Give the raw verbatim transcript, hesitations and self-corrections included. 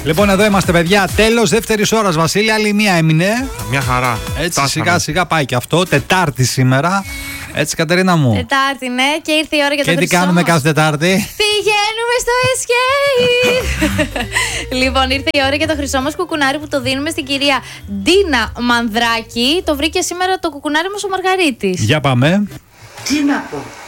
Λοιπόν, εδώ είμαστε, παιδιά. Τέλος δεύτερης ώρας, Βασίλη. Άλλη μία έμεινε. Μια χαρά. Έτσι, Τάσαμε. σιγά σιγά πάει και αυτό. Τετάρτη σήμερα. Έτσι, Κατερίνα μου. Τετάρτη, ναι, και ήρθε η ώρα για το Και τι χρυσό κάνουμε μας. κάθε Τετάρτη? Πηγαίνουμε στο Escape! Λοιπόν, ήρθε η ώρα για το χρυσό μας κουκουνάρι που το δίνουμε στην κυρία Ντίνα Μανδράκη. Το βρήκε σήμερα το κουκουνάρι μας ο Μαργαρίτης. Για πάμε. Τι να πω.